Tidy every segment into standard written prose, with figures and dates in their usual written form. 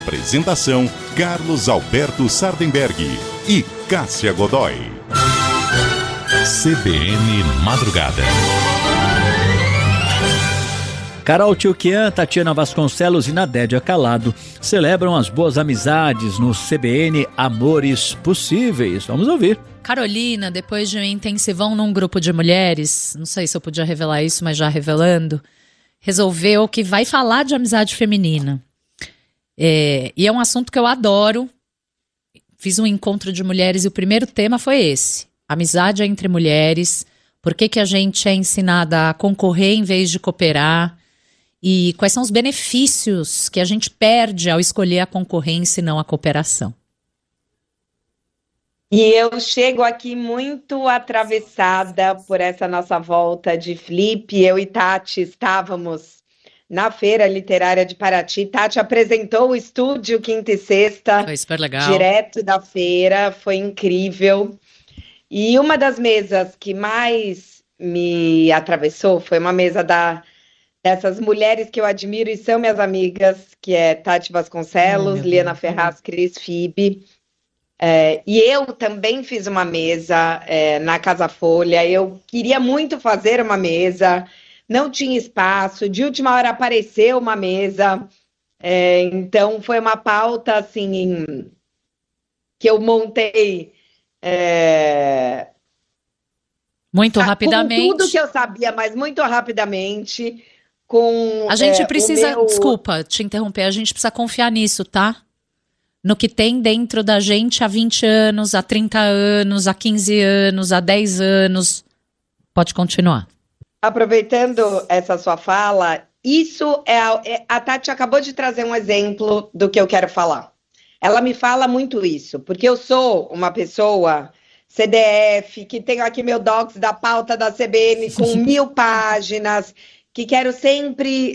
Apresentação: Carlos Alberto Sardenberg e Cássia Godoy. CBN Madrugada. Carol Tchoukian, Tatiana Vasconcelos e Nadédia Calado celebram as boas amizades no CBN Amores Possíveis. Vamos ouvir. Carolina, depois de um intensivão num grupo de mulheres, não sei se eu podia revelar isso, mas já revelando, resolveu que vai falar de amizade feminina. E é um assunto que eu adoro. Fiz um encontro de mulheres e o primeiro tema foi esse: amizade entre mulheres. Por que a gente é ensinada a concorrer em vez de cooperar? E quais são os benefícios que a gente perde ao escolher a concorrência e não a cooperação? E eu chego aqui muito atravessada por essa nossa volta de Flip. Eu e Tati estávamos na Feira Literária de Paraty. Tati apresentou o estúdio quinta e sexta. Foi super legal. Direto da feira, foi incrível. E uma das mesas que mais me atravessou foi uma mesa dessas mulheres que eu admiro e são minhas amigas, que é Tati Vasconcelos, Liana Ferraz, Cris Fibe. E eu também fiz uma mesa na Casa Folha. Eu queria muito fazer uma mesa, não tinha espaço, de última hora apareceu uma mesa, então foi uma pauta assim que eu montei muito rapidamente. Com tudo que eu sabia, mas muito rapidamente. A gente precisa, desculpa te interromper, a gente precisa confiar nisso, tá? No que tem dentro da gente há 20 anos, há 30 anos, há 15 anos, há 10 anos. Pode continuar. Aproveitando essa sua fala, isso a Tati acabou de trazer um exemplo do que eu quero falar. Ela me fala muito isso, porque eu sou uma pessoa CDF, que tenho aqui meu docs da pauta da CBN com 1000 páginas, que quero sempre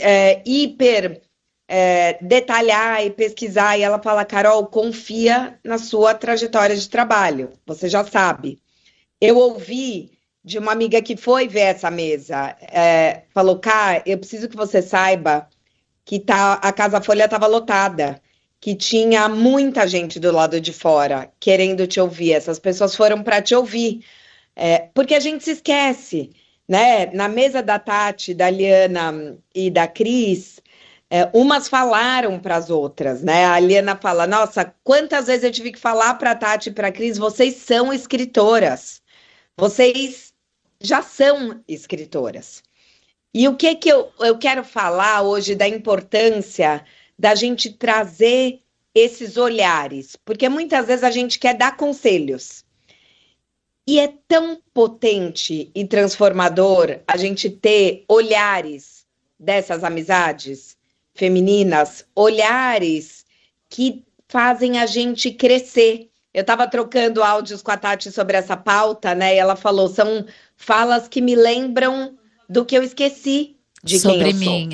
detalhar e pesquisar. E ela fala: Carol, confia na sua trajetória de trabalho, você já sabe. Eu ouvi de uma amiga que foi ver essa mesa, falou: Cá, eu preciso que você saiba que a Casa Folha estava lotada, que tinha muita gente do lado de fora querendo te ouvir. Essas pessoas foram para te ouvir, porque a gente se esquece, né? Na mesa da Tati, da Liana e da Cris, umas falaram para as outras, né? A Liana fala: nossa, quantas vezes eu tive que falar para a Tati e para a Cris, vocês são escritoras, vocês já são escritoras. E o que eu quero falar hoje da importância da gente trazer esses olhares, porque muitas vezes a gente quer dar conselhos. E é tão potente e transformador a gente ter olhares dessas amizades femininas, olhares que fazem a gente crescer. Eu estava trocando áudios com a Tati sobre essa pauta, né? E ela falou: são falas que me lembram do que eu esqueci de quem eu sou. Sobre mim,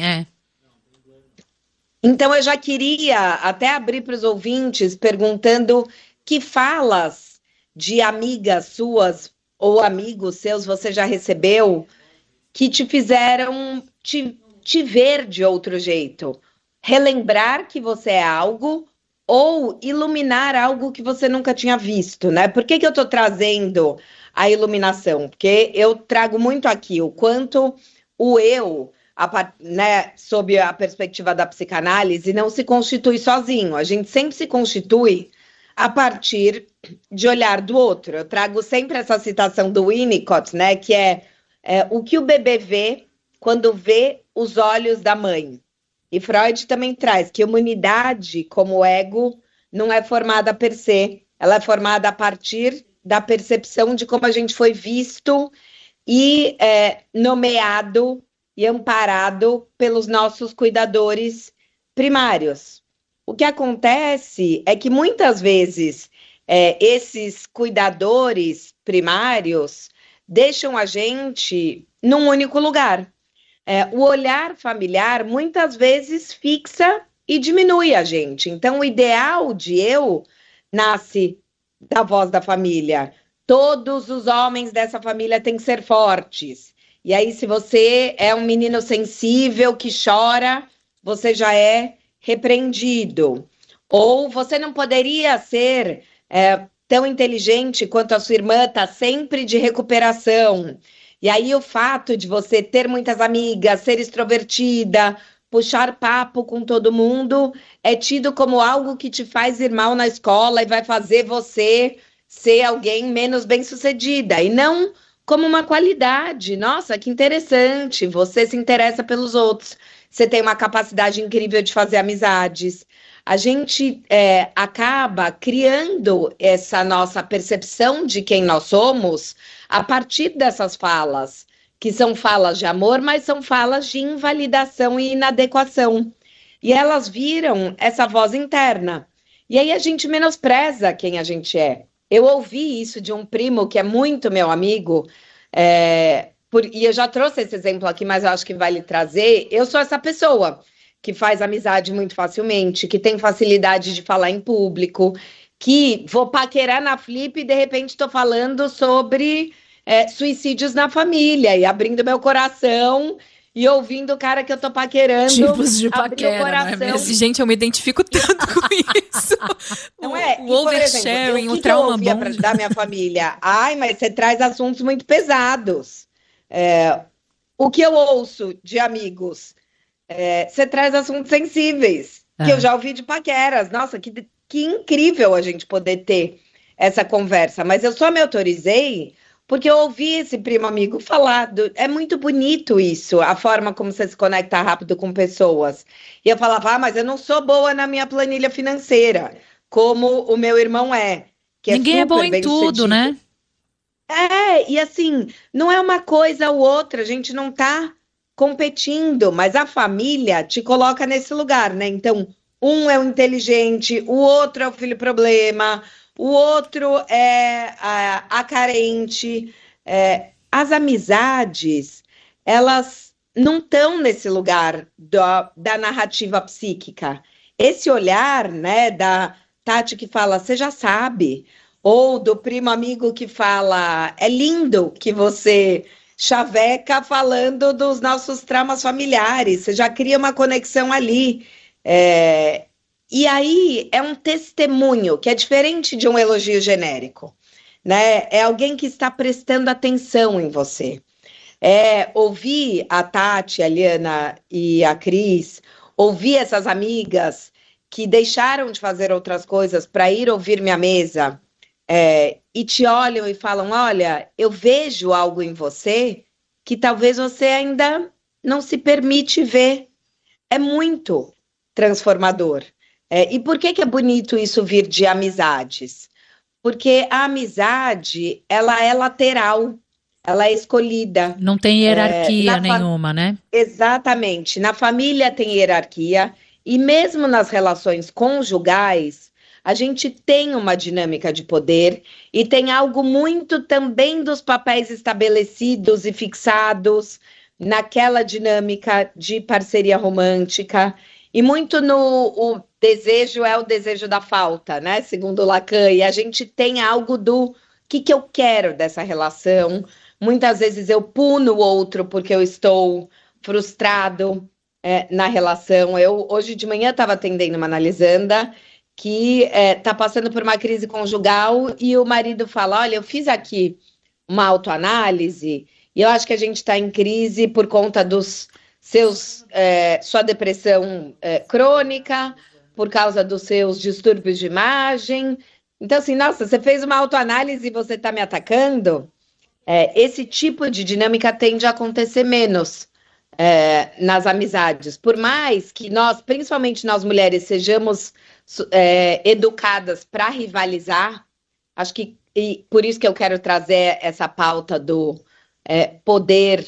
Então eu já queria até abrir para os ouvintes perguntando que falas de amigas suas ou amigos seus você já recebeu que te fizeram te ver de outro jeito, relembrar que você é algo ou iluminar algo que você nunca tinha visto, né? Por que eu estou trazendo a iluminação? Porque eu trago muito aqui o quanto o eu, né, sob a perspectiva da psicanálise, não se constitui sozinho. A gente sempre se constitui a partir de olhar do outro. Eu trago sempre essa citação do Winnicott, né, que é o que o bebê vê quando vê os olhos da mãe. E Freud também traz que a humanidade, como ego, não é formada per se, ela é formada a partir da percepção de como a gente foi visto e nomeado e amparado pelos nossos cuidadores primários. O que acontece é que muitas vezes esses cuidadores primários deixam a gente num único lugar. O olhar familiar muitas vezes fixa e diminui a gente. Então, o ideal de eu nasce da voz da família. Todos os homens dessa família têm que ser fortes. E aí, se você é um menino sensível que chora, você já é repreendido. Ou você não poderia ser tão inteligente quanto a sua irmã, tá sempre de recuperação. E aí o fato de você ter muitas amigas, ser extrovertida, puxar papo com todo mundo, é tido como algo que te faz ir mal na escola e vai fazer você ser alguém menos bem-sucedida. E não como uma qualidade. Nossa, que interessante, você se interessa pelos outros. Você tem uma capacidade incrível de fazer amizades. A gente acaba criando essa nossa percepção de quem nós somos a partir dessas falas, que são falas de amor, mas são falas de invalidação e inadequação. E elas viram essa voz interna. E aí a gente menospreza quem a gente é. Eu ouvi isso de um primo que é muito meu amigo, e eu já trouxe esse exemplo aqui, mas eu acho que vale trazer. Eu sou essa pessoa que faz amizade muito facilmente, que tem facilidade de falar em público, que vou paquerar na Flip e de repente estou falando sobre suicídios na família e abrindo meu coração e ouvindo o cara que eu tô paquerando. Tipos de paquera, não é mesmo? Gente, eu me identifico tanto com isso. Não é? O oversharing, o trauma bom. Da minha família? Ai, mas você traz assuntos muito pesados. O que eu ouço de amigos? Você traz assuntos sensíveis, que eu já ouvi de paqueras. Nossa, que incrível a gente poder ter essa conversa. Mas eu só me autorizei porque eu ouvi esse primo amigo falar. É muito bonito isso, a forma como você se conecta rápido com pessoas. E eu falava, mas eu não sou boa na minha planilha financeira, como o meu irmão é. Que Ninguém é bom em tudo, né? E assim, não é uma coisa ou outra, a gente não tá competindo, mas a família te coloca nesse lugar, né? Então, um é o inteligente, o outro é o filho problema, o outro é a carente. As amizades, elas não estão nesse lugar da narrativa psíquica. Esse olhar, né, da Tati que fala, você já sabe, ou do primo amigo que fala, é lindo que você chaveca falando dos nossos traumas familiares, você já cria uma conexão ali. E aí é um testemunho, que é diferente de um elogio genérico, né? É alguém que está prestando atenção em você. Ouvir a Tati, a Liana e a Cris, ouvir essas amigas que deixaram de fazer outras coisas para ir ouvir minha mesa, e te olham e falam, olha, eu vejo algo em você que talvez você ainda não se permite ver. É muito transformador. E por que é bonito isso vir de amizades? Porque a amizade, ela é lateral, ela é escolhida. Não tem hierarquia nenhuma, né? Exatamente. Na família tem hierarquia, e mesmo nas relações conjugais, a gente tem uma dinâmica de poder e tem algo muito também dos papéis estabelecidos e fixados naquela dinâmica de parceria romântica. E muito o desejo é o desejo da falta, né? Segundo Lacan. E a gente tem algo do que eu quero dessa relação. Muitas vezes eu puno o outro porque eu estou frustrado na relação. Eu, hoje de manhã, estava atendendo uma analisanda que está passando por uma crise conjugal e o marido fala, olha, eu fiz aqui uma autoanálise e eu acho que a gente está em crise por conta dos sua depressão crônica, por causa dos seus distúrbios de imagem. Então, assim, nossa, você fez uma autoanálise e você está me atacando? Esse tipo de dinâmica tende a acontecer menos nas amizades. Por mais que nós, principalmente nós mulheres, sejamos educadas para rivalizar, acho que e por isso que eu quero trazer essa pauta do poder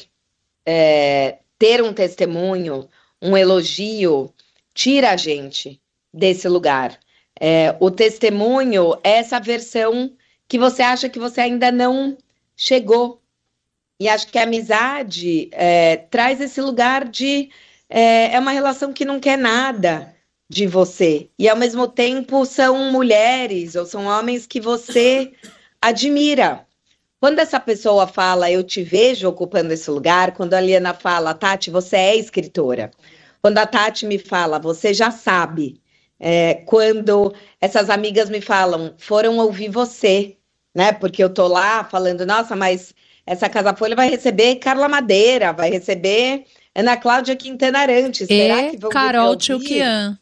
ter um testemunho, um elogio, tira a gente desse lugar. O testemunho é essa versão que você acha que você ainda não chegou. E acho que a amizade traz esse lugar de... é uma relação que não quer nada de você. E, ao mesmo tempo, são mulheres ou são homens que você admira. Quando essa pessoa fala, eu te vejo ocupando esse lugar, quando a Liana fala, Tati, você é escritora. Quando a Tati me fala, você já sabe Quando essas amigas me falam, foram ouvir você, né? Porque eu tô lá falando, nossa, mas essa Casa Folha vai receber Carla Madeira, vai receber Ana Cláudia Quintana Arantes. Será que vão vir me Carol ouvir? Tchoukian.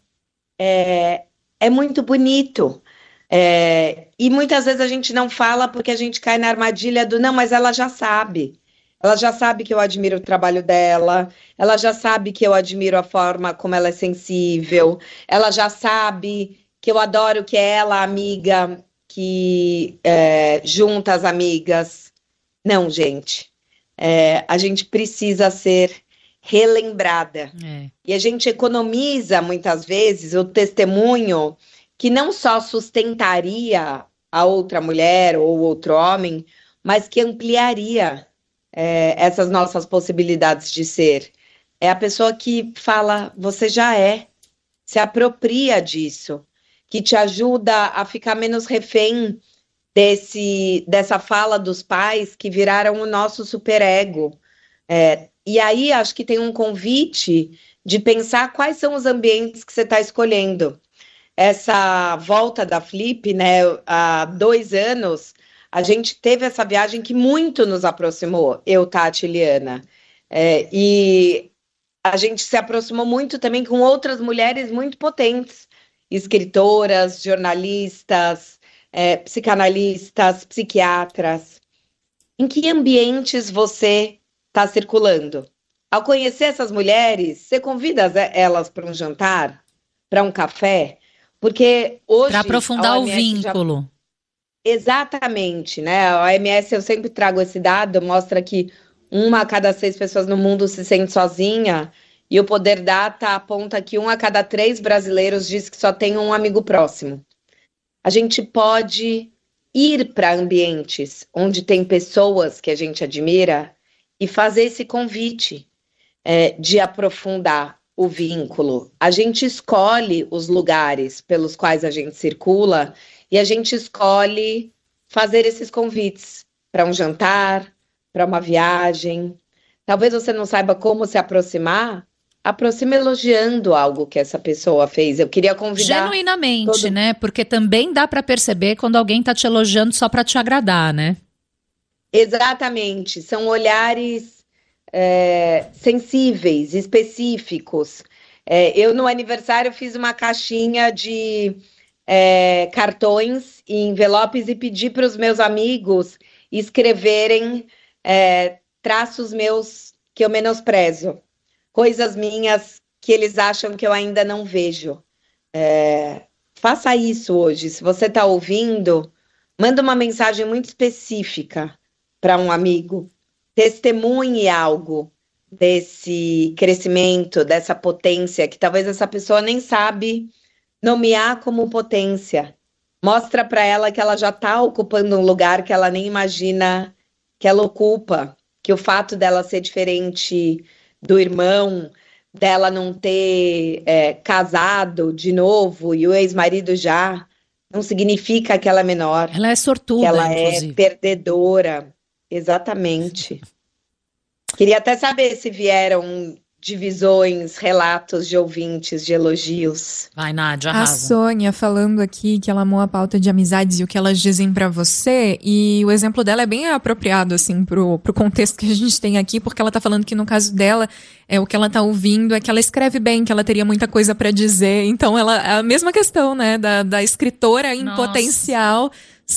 É muito bonito. E muitas vezes a gente não fala porque a gente cai na armadilha do não, mas ela já sabe. Ela já sabe que eu admiro o trabalho dela, ela já sabe que eu admiro a forma como ela é sensível, ela já sabe que eu adoro que é ela, a amiga, que junta as amigas. Não, gente. A gente precisa ser relembrada. E a gente economiza, muitas vezes, o testemunho que não só sustentaria a outra mulher ou outro homem, mas que ampliaria essas nossas possibilidades de ser. É a pessoa que fala, você já se apropria disso, que te ajuda a ficar menos refém dessa fala dos pais que viraram o nosso superego. E aí acho que tem um convite de pensar quais são os ambientes que você está escolhendo. Essa volta da Flip, né, há 2 anos, a gente teve essa viagem que muito nos aproximou, eu, Tati e Liana. E a gente se aproximou muito também com outras mulheres muito potentes, escritoras, jornalistas, psicanalistas, psiquiatras. Em que ambientes você está circulando? Ao conhecer essas mulheres, você convida elas para um jantar, para um café? Porque hoje... Para aprofundar o vínculo. Exatamente, né? A OMS, eu sempre trago esse dado, mostra que 1 a cada 6 pessoas no mundo se sente sozinha, e o Poder Data aponta que 1 a cada 3 brasileiros diz que só tem um amigo próximo. A gente pode ir para ambientes onde tem pessoas que a gente admira e fazer esse convite de aprofundar o vínculo. A gente escolhe os lugares pelos quais a gente circula e a gente escolhe fazer esses convites para um jantar, para uma viagem. Talvez você não saiba como se aproximar, aproxime elogiando algo que essa pessoa fez. Eu queria convidar... Genuinamente, né? Porque também dá para perceber quando alguém está te elogiando só para te agradar, né? Exatamente. São olhares sensíveis, específicos. Eu, no aniversário, fiz uma caixinha de cartões e envelopes e pedi para os meus amigos escreverem traços meus que eu menosprezo. Coisas minhas que eles acham que eu ainda não vejo. Faça isso hoje. Se você está ouvindo, manda uma mensagem muito específica para um amigo. Testemunhe algo desse crescimento, dessa potência, que talvez essa pessoa nem sabe nomear como potência. Mostra para ela que ela já está ocupando um lugar que ela nem imagina que ela ocupa, que o fato dela ser diferente do irmão, dela não ter casado de novo e o ex-marido já, não significa que ela é menor. Ela é sortuda, que ela inclusive. É perdedora. Exatamente. Queria até saber se vieram divisões, relatos de ouvintes, de elogios. Vai, Nádia, A arrasa. Sônia falando aqui que ela amou a pauta de amizades e o que elas dizem pra você, e o exemplo dela é bem apropriado, assim, pro contexto que a gente tem aqui, porque ela tá falando que no caso dela, o que ela tá ouvindo é que ela escreve bem, que ela teria muita coisa pra dizer, então ela, a mesma questão, né, da escritora em potencial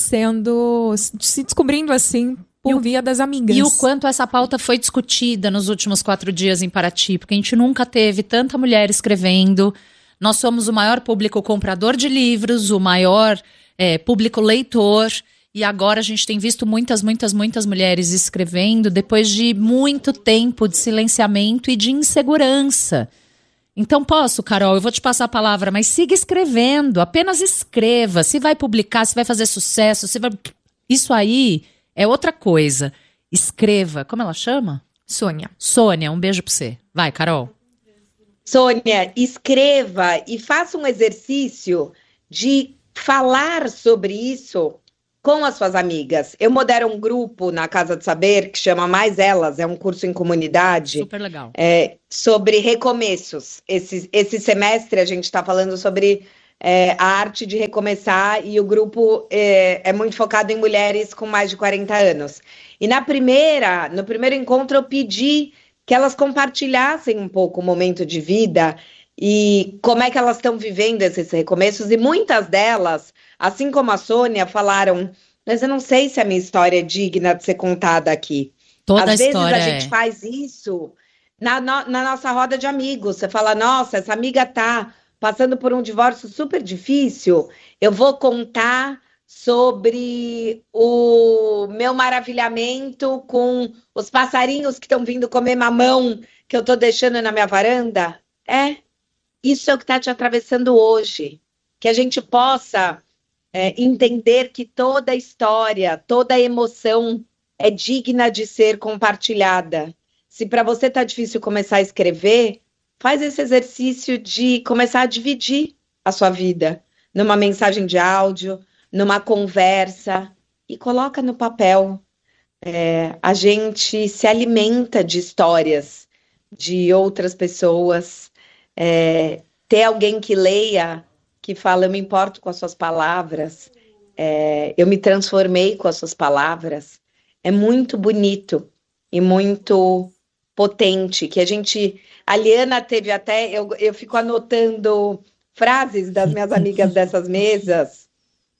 se descobrindo assim, por via das amigas. E o quanto essa pauta foi discutida nos últimos 4 dias em Paraty, porque a gente nunca teve tanta mulher escrevendo. Nós somos o maior público comprador de livros, o maior público leitor, e agora a gente tem visto muitas mulheres escrevendo depois de muito tempo de silenciamento e de insegurança. Então posso, Carol, eu vou te passar a palavra, mas siga escrevendo, apenas escreva. Se vai publicar, se vai fazer sucesso, se vai... Isso aí é outra coisa. Escreva. Como ela chama? Sônia. Sônia, um beijo pra você. Vai, Carol. Sônia, escreva e faça um exercício de falar sobre isso com as suas amigas. Eu modero um grupo na Casa do Saber que chama Mais Elas, é um curso em comunidade. Super legal. Sobre recomeços. Esse semestre a gente está falando sobre A Arte de Recomeçar, e o grupo é muito focado em mulheres com mais de 40 anos. E no primeiro encontro eu pedi que elas compartilhassem um pouco o momento de vida e como é que elas estão vivendo esses recomeços, e muitas delas, assim como a Sônia, falaram: mas eu não sei se a minha história é digna de ser contada aqui. Às vezes a gente faz isso na nossa roda de amigos. Você fala: nossa, essa amiga tá passando por um divórcio super difícil, eu vou contar sobre o meu maravilhamento com os passarinhos que estão vindo comer mamão que eu tô deixando na minha varanda. Isso é o que está te atravessando hoje. Que a gente possa entender que toda história, toda emoção é digna de ser compartilhada. Se para você tá difícil começar a escrever, faz esse exercício de começar a dividir a sua vida numa mensagem de áudio, numa conversa, e coloca no papel. A gente se alimenta de histórias de outras pessoas. Ter alguém que leia, que fala: eu me importo com as suas palavras, eu me transformei com as suas palavras, é muito bonito e muito potente. Que a Liana teve até, eu fico anotando frases das minhas amigas dessas mesas,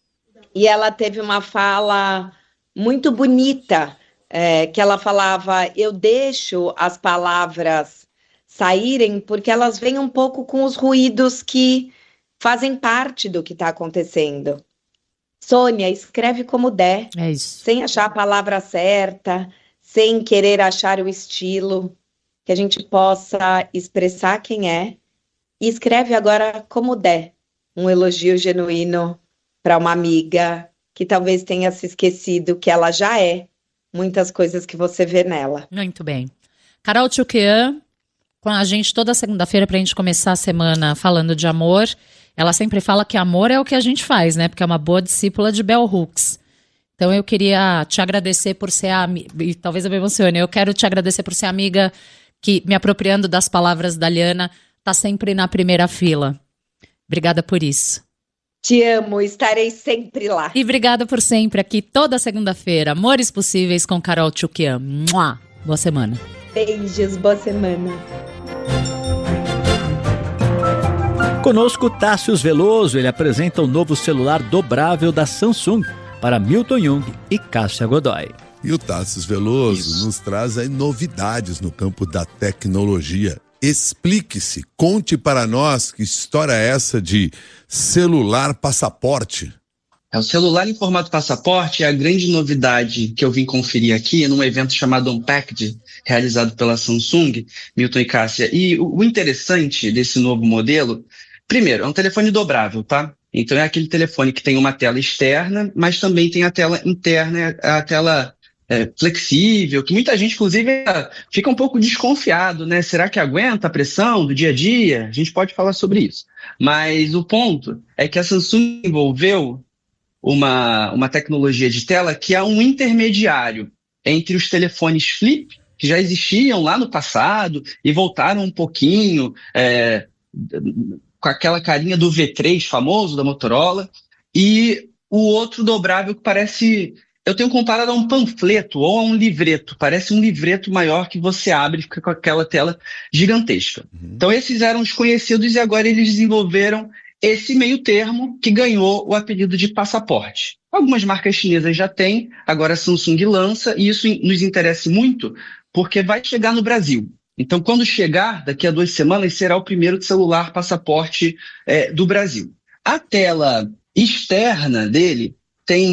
e ela teve uma fala muito bonita, que ela falava: eu deixo as palavras saírem porque elas vêm um pouco com os ruídos que fazem parte do que está acontecendo. Sônia, escreve como der, sem achar a palavra certa, sem querer achar o estilo, que a gente possa expressar quem é, e escreve agora como der, um elogio genuíno para uma amiga que talvez tenha se esquecido que ela já é muitas coisas que você vê nela. Muito bem. Carol Tchoukian, com a gente toda segunda-feira para a gente começar a semana falando de amor. Ela sempre fala que amor é o que a gente faz, né? Porque é uma boa discípula de Bell Hooks. Então eu queria te agradecer por ser e talvez eu me emocione, eu quero te agradecer por ser amiga que, me apropriando das palavras da Liana, tá sempre na primeira fila. Obrigada por isso. Te amo, estarei sempre lá. E obrigada por sempre aqui, toda segunda-feira. Amores Possíveis com Carol Tchoukian. Boa semana. Beijos, boa semana. Conosco, Tássius Veloso. Ele apresenta o novo celular dobrável da Samsung para Milton Jung e Cássia Godoy. E o Tássius Veloso nos traz aí novidades no campo da tecnologia. Explique-se, conte para nós que história é essa de celular passaporte. O celular em formato passaporte é a grande novidade que eu vim conferir aqui num evento chamado Unpacked, realizado pela Samsung, Milton e Cássia. E o interessante desse novo modelo, primeiro, é um telefone dobrável, tá? Então é aquele telefone que tem uma tela externa, mas também tem a tela interna, a tela flexível, que muita gente, inclusive, fica um pouco desconfiado, né? Será que aguenta a pressão do dia a dia? A gente pode falar sobre isso. Mas o ponto é que a Samsung desenvolveu uma tecnologia de tela que é um intermediário entre os telefones flip, que já existiam lá no passado e voltaram um pouquinho com aquela carinha do V3 famoso da Motorola, e o outro dobrável que parece... Eu tenho comparado a um panfleto ou a um livreto. Parece um livreto maior que você abre e fica com aquela tela gigantesca. Então esses eram os conhecidos e agora eles desenvolveram esse meio termo que ganhou o apelido de passaporte. Algumas marcas chinesas já têm, agora a Samsung lança, e isso nos interessa muito porque vai chegar no Brasil. Então quando chegar, daqui a 2 semanas, será o primeiro celular passaporte do Brasil. A tela externa dele tem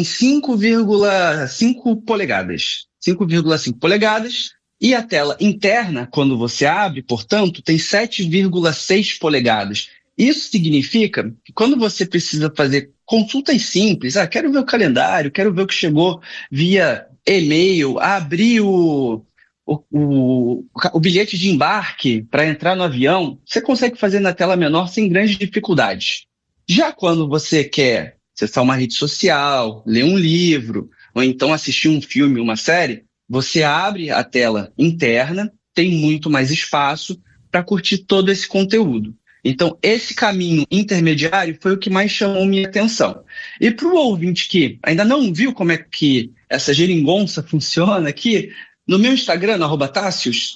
5,5 polegadas. 5,5 polegadas. E a tela interna, quando você abre, portanto, tem 7,6 polegadas. Isso significa que quando você precisa fazer consultas simples, quero ver o calendário, quero ver o que chegou via e-mail, abrir o bilhete de embarque para entrar no avião, você consegue fazer na tela menor sem grandes dificuldades. Já quando você quer acessar uma rede social, ler um livro, ou então assistir um filme, uma série, você abre a tela interna, tem muito mais espaço para curtir todo esse conteúdo. Então, esse caminho intermediário foi o que mais chamou minha atenção. E para o ouvinte que ainda não viu como é que essa geringonça funciona aqui, no meu Instagram, no @Tassius,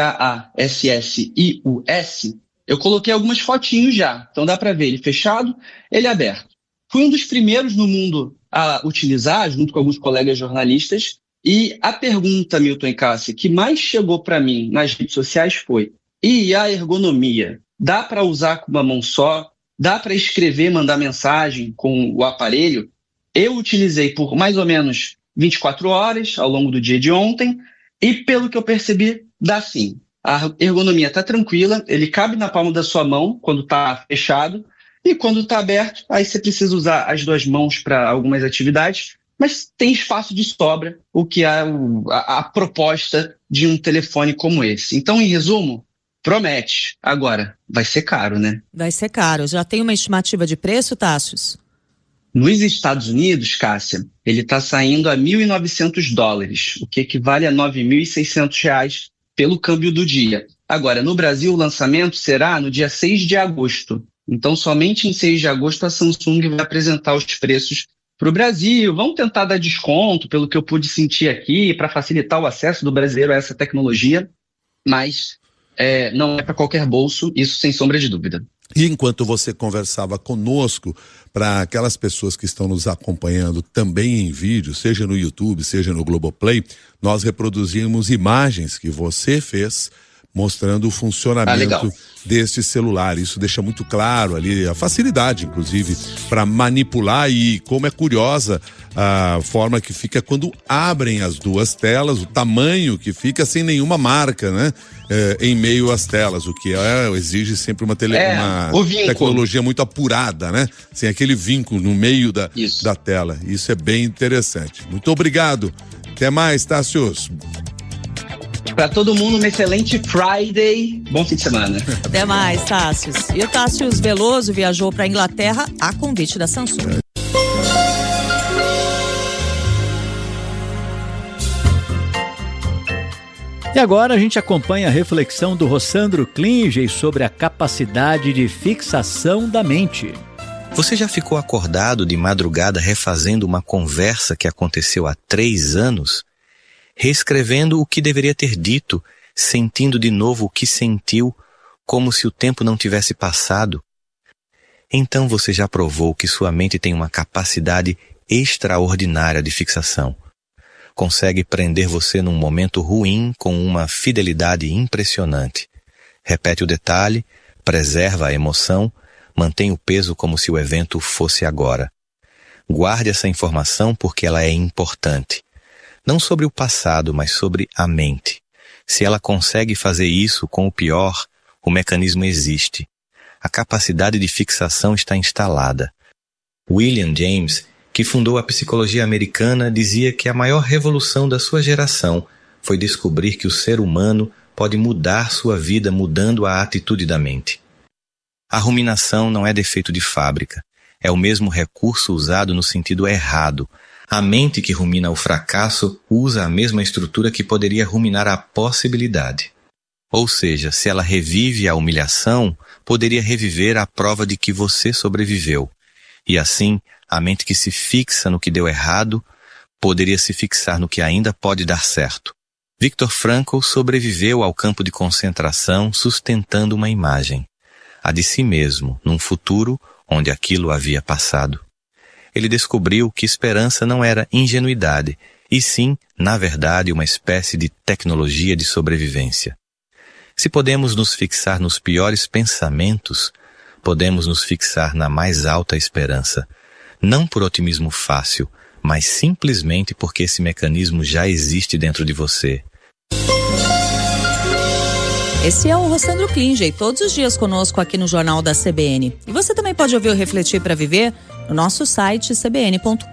THASSIUS, eu coloquei algumas fotinhos já. Então dá para ver ele fechado, ele aberto. Fui um dos primeiros no mundo a utilizar, junto com alguns colegas jornalistas, e a pergunta, Milton e Cássia, que mais chegou para mim nas redes sociais foi: e a ergonomia? Dá para usar com uma mão só? Dá para escrever, mandar mensagem com o aparelho? Eu utilizei por mais ou menos 24 horas ao longo do dia de ontem e, pelo que eu percebi, dá sim. A ergonomia está tranquila, ele cabe na palma da sua mão quando está fechado e quando está aberto, aí você precisa usar as duas mãos para algumas atividades, mas tem espaço de sobra, o que é a proposta de um telefone como esse. Então, em resumo, promete. Agora, vai ser caro, né? Vai ser caro. Já tem uma estimativa de preço, Tassius? Nos Estados Unidos, Cássia, ele está saindo a $1.900, o que equivale a R$ 9.600 pelo câmbio do dia. Agora, no Brasil, o lançamento será no dia 6 de agosto. Então, somente em 6 de agosto a Samsung vai apresentar os preços para o Brasil. Vamos tentar dar desconto, pelo que eu pude sentir aqui, para facilitar o acesso do brasileiro a essa tecnologia, mas não é para qualquer bolso, isso sem sombra de dúvida. E enquanto você conversava conosco, para aquelas pessoas que estão nos acompanhando também em vídeo, seja no YouTube, seja no Globoplay, nós reproduzimos imagens que você fez mostrando o funcionamento deste celular. Isso deixa muito claro ali a facilidade, inclusive, para manipular, e como é curiosa a forma que fica quando abrem as duas telas, o tamanho que fica sem nenhuma marca, né? Em meio às telas, o que exige sempre uma tecnologia muito apurada, né? Sem aquele vínculo no meio da tela. Isso é bem interessante. Muito obrigado. Até mais, Tassius. Para todo mundo, uma excelente Friday. Bom fim de semana. Até mais, Tassius. E o Tassius Veloso viajou para a Inglaterra a convite da Samsung. E agora a gente acompanha a reflexão do Rossandro Klinge sobre a capacidade de fixação da mente. Você já ficou acordado de madrugada refazendo uma conversa que aconteceu há 3 anos? Reescrevendo o que deveria ter dito, sentindo de novo o que sentiu, como se o tempo não tivesse passado? Então você já provou que sua mente tem uma capacidade extraordinária de fixação. Consegue prender você num momento ruim com uma fidelidade impressionante. Repete o detalhe, preserva a emoção, mantém o peso como se o evento fosse agora. Guarde essa informação porque ela é importante. Não sobre o passado, mas sobre a mente. Se ela consegue fazer isso com o pior, o mecanismo existe. A capacidade de fixação está instalada. William James, que fundou a psicologia americana, dizia que a maior revolução da sua geração foi descobrir que o ser humano pode mudar sua vida mudando a atitude da mente. A ruminação não é defeito de fábrica. É o mesmo recurso usado no sentido errado. A mente que rumina o fracasso usa a mesma estrutura que poderia ruminar a possibilidade. Ou seja, se ela revive a humilhação, poderia reviver a prova de que você sobreviveu. E assim, a mente que se fixa no que deu errado, poderia se fixar no que ainda pode dar certo. Viktor Frankl sobreviveu ao campo de concentração sustentando uma imagem, a de si mesmo, num futuro onde aquilo havia passado. Ele descobriu que esperança não era ingenuidade, e sim, na verdade, uma espécie de tecnologia de sobrevivência. Se podemos nos fixar nos piores pensamentos, podemos nos fixar na mais alta esperança, não por otimismo fácil, mas simplesmente porque esse mecanismo já existe dentro de você. Esse é o Rossandro Klinge, todos os dias conosco aqui no Jornal da CBN. E você também pode ouvir o Refletir para Viver no nosso site cbn.com.br.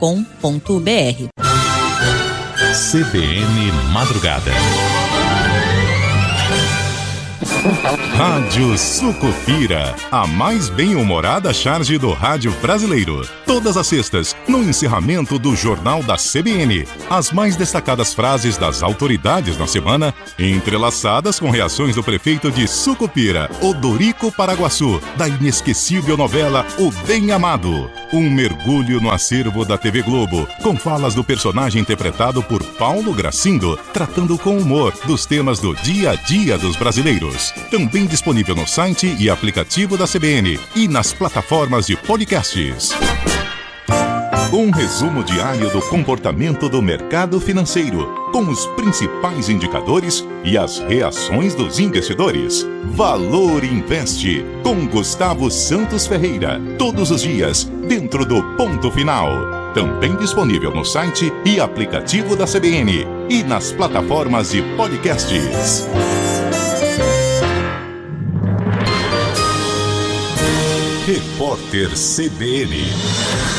CBN Madrugada. Rádio Sucupira, a mais bem-humorada charge do rádio brasileiro. Todas as sextas, no encerramento do Jornal da CBN, as mais destacadas frases das autoridades na semana, entrelaçadas com reações do prefeito de Sucupira, Odorico Paraguaçu, da inesquecível novela O Bem Amado. Um mergulho no acervo da TV Globo, com falas do personagem interpretado por Paulo Gracindo, tratando com humor dos temas do dia a dia dos brasileiros. Também disponível no site e aplicativo da CBN e nas plataformas de podcasts. Um resumo diário do comportamento do mercado financeiro, com os principais indicadores e as reações dos investidores. Valor Investe, com Gustavo Santos Ferreira, todos os dias, dentro do Ponto Final. Também disponível no site e aplicativo da CBN e nas plataformas de podcasts. Repórter CBN.